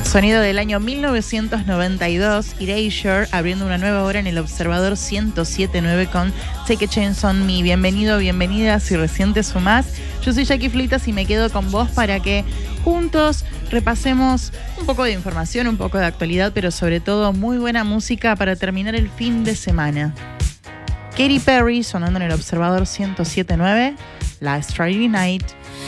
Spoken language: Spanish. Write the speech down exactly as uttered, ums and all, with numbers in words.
Sonido del año mil novecientos noventa y dos, Erasure, abriendo una nueva hora en el Observador ciento siete punto nueve con Take a Chance on Me. Bienvenido, bienvenida, si recién te sumás. Yo soy Jackie Fleitas y me quedo con vos para que juntos repasemos un poco de información, un poco de actualidad, pero sobre todo muy buena música para terminar el fin de semana. Katy Perry sonando en el Observador ciento siete punto nueve, Last Friday Night.